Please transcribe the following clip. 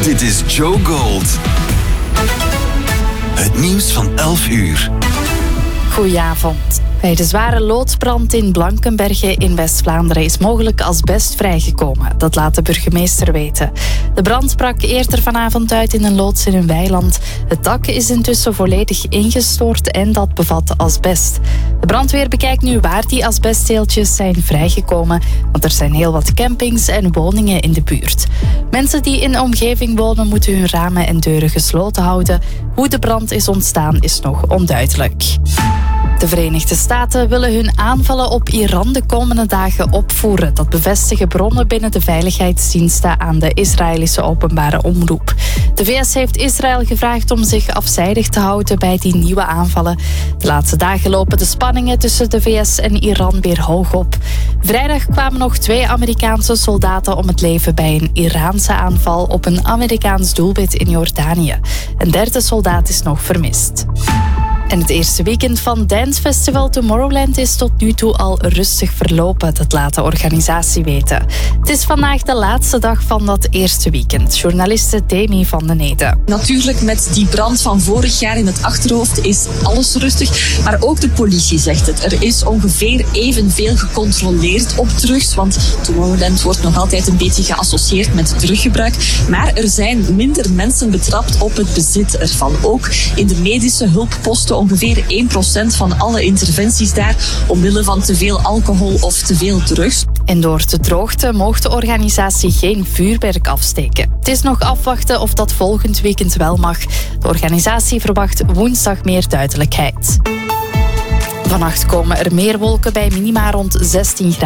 Dit is Joe Gold. Het nieuws van 11 uur. Goedenavond. Bij de zware loodsbrand in Blankenberge in West-Vlaanderen is mogelijk asbest vrijgekomen. Dat laat de burgemeester weten. De brand brak eerder vanavond uit in een loods in een weiland. Het dak is intussen volledig ingestort en dat bevat asbest. De brandweer bekijkt nu waar die asbestdeeltjes zijn vrijgekomen, want er zijn heel wat campings en woningen in de buurt. Mensen die in de omgeving wonen moeten hun ramen en deuren gesloten houden. Hoe de brand is ontstaan is nog onduidelijk. De Verenigde Staten willen hun aanvallen op Iran de komende dagen opvoeren. Dat bevestigen bronnen binnen de veiligheidsdiensten aan de Israëlische openbare omroep. De VS heeft Israël gevraagd om zich afzijdig te houden bij die nieuwe aanvallen. De laatste dagen lopen de spanningen tussen de VS en Iran weer hoog op. Vrijdag kwamen nog 2 Amerikaanse soldaten om het leven bij een Iraanse aanval op een Amerikaans doelwit in Jordanië. Een 3e soldaat is nog vermist. En het eerste weekend van dancefestival Tomorrowland is tot nu toe al rustig verlopen. Dat laat de organisatie weten. Het is vandaag de laatste dag van dat eerste weekend. Journaliste Demi van den Ede. Natuurlijk, met die brand van vorig jaar in het achterhoofd is alles rustig. Maar ook de politie zegt het. Er is ongeveer evenveel gecontroleerd op drugs. Want Tomorrowland wordt nog altijd een beetje geassocieerd met druggebruik. Maar er zijn minder mensen betrapt op het bezit ervan. Ook in de medische hulpposten ongeveer 1% van alle interventies daar omwille van te veel alcohol of te veel drugs. En door de droogte mocht de organisatie geen vuurwerk afsteken. Het is nog afwachten of dat volgend weekend wel mag. De organisatie verwacht woensdag meer duidelijkheid. Vannacht komen er meer wolken bij minima rond 16 graden.